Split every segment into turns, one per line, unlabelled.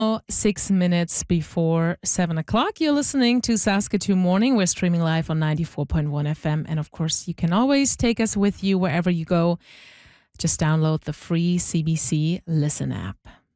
6 minutes before 7 o'clock. You're listening to Saskatoon Morning. We're streaming live on 94.1 FM. And of course, you can always take us with you wherever you go. Just download the free CBC Listen app.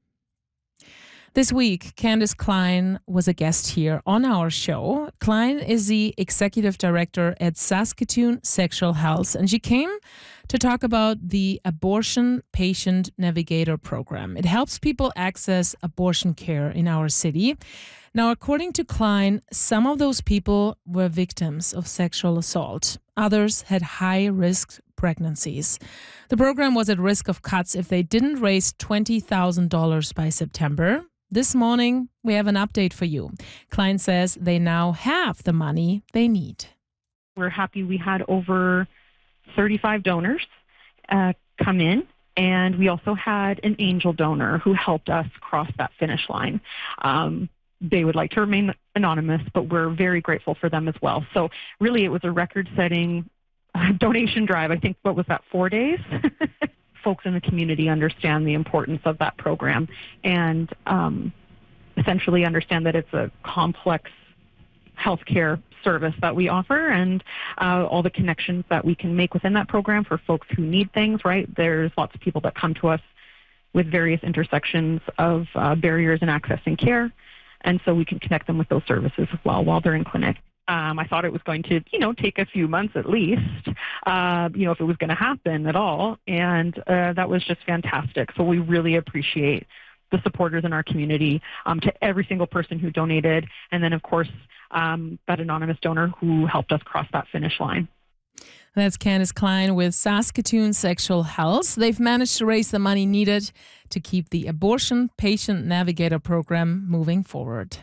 This week, Candice Klein was a guest here on our show. Klein is the executive director at Saskatoon Sexual Health, and she came to talk about the Abortion Patient Navigator program. It helps people access abortion care in our city. Now, according to Klein, some of those people were victims of sexual assault. Others had high-risk pregnancies. The program was at risk of cuts if they didn't raise $20,000 by September. This morning, we have an update for you. Klein says they now have the money they need.
We're happy we had over 35 donors come in, and we also had an angel donor who helped us cross that finish line. They would like to remain anonymous, but we're very grateful for them as well. So really, it was a record-setting donation drive. I think, what was that, 4 days? Folks in the community understand the importance of that program and essentially understand that it's a complex healthcare service that we offer, and all the connections that we can make within that program for folks who need things, right? There's lots of people that come to us with various intersections of barriers in accessing care, and so we can connect them with those services as well while they're in clinic. I thought it was going to, take a few months at least, if it was going to happen at all. And that was just fantastic. So we really appreciate the supporters in our community, to every single person who donated. And then, of course, that anonymous donor who helped us cross that finish line.
That's Candice Klein with Saskatoon Sexual Health. They've managed to raise the money needed to keep the Abortion Patient Navigator program moving forward.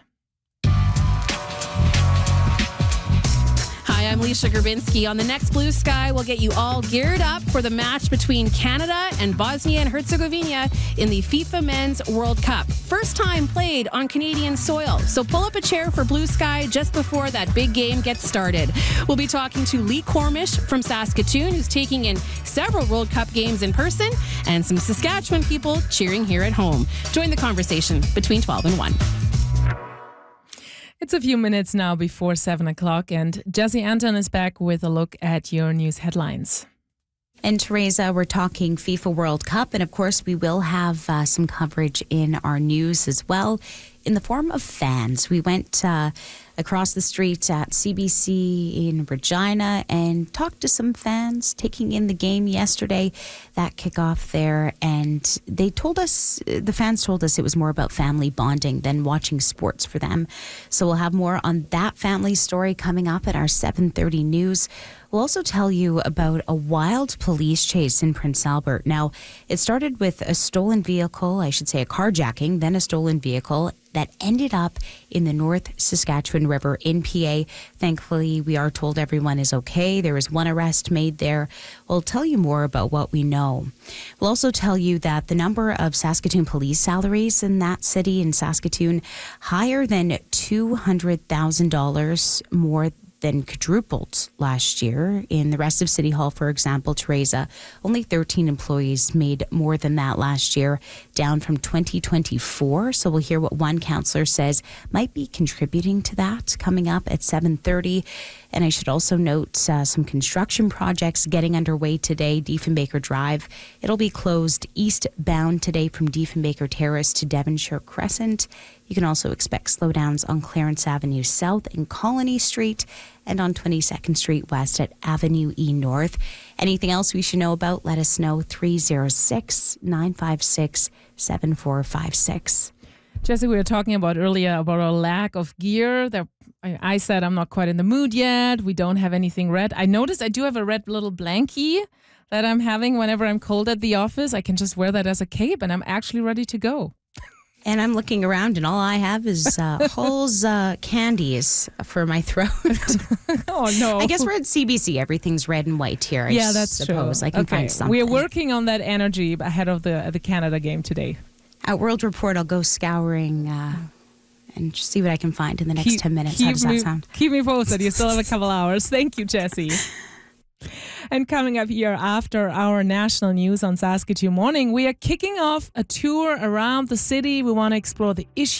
Hi, I'm Leisha Grabinski. On the next Blue Sky, we'll get you all geared up for the match between Canada and Bosnia and Herzegovina in the FIFA Men's World Cup. First time played on Canadian soil. So pull up a chair for Blue Sky just before that big game gets started. We'll be talking to Lee Cormish from Saskatoon, who's taking in several World Cup games in person, and some Saskatchewan people cheering here at home. Join the conversation between 12 and 1.
It's a few minutes now before 7 o'clock, and Jesse Anton is back with a look at your news headlines.
And Teresa, we're talking FIFA World Cup, and of course we will have some coverage in our news as well in the form of fans. We went across the street at CBC in Regina and talked to some fans taking in the game yesterday, that kickoff there, and they told us, the fans told us it was more about family bonding than watching sports for them. So we'll have more on that family story coming up at our 7:30 news. We'll also tell you about a wild police chase in Prince Albert. Now, it started with a stolen vehicle, I should say a carjacking, then a stolen vehicle that ended up in the North Saskatchewan River in PA. Thankfully, we are told everyone is okay. There was one arrest made there. We'll tell you more about what we know. We'll also tell you that the number of Saskatoon police salaries in that city, in Saskatoon, higher than $200,000 more than quadrupled last year. In the rest of City Hall, for example, Teresa, only 13 employees made more than that last year, down from 2024. So we'll hear what one councillor says might be contributing to that coming up at 7:30. And I should also note some construction projects getting underway today. Diefenbaker Drive, it'll be closed eastbound today from Diefenbaker Terrace to Devonshire Crescent. You can also expect slowdowns on Clarence Avenue South and Colony Street, and on 22nd Street West at Avenue E North. Anything else we should know about, let us know, 306-956-7456.
Jesse, we were talking about earlier about our lack of gear. That I said I'm not quite in the mood yet. We don't have anything red. I noticed I do have a red little blankie that I'm having whenever I'm cold at the office. I can just wear that as a cape, and I'm actually ready to go.
And I'm looking around, and all I have is Hull's candies for my throat.
Oh, no.
I guess we're at CBC. Everything's red and white here. I
that's
suppose.
true.
I can find something.
We're working on that energy ahead of the Canada game today.
At World Report, I'll go scouring and see what I can find in the next 10 minutes. How does that sound?
Keep me posted. You still have a couple hours. Thank you, Jesse. And coming up here after our national news on Saskatoon Morning, we are kicking off a tour around the city. We want to explore the issues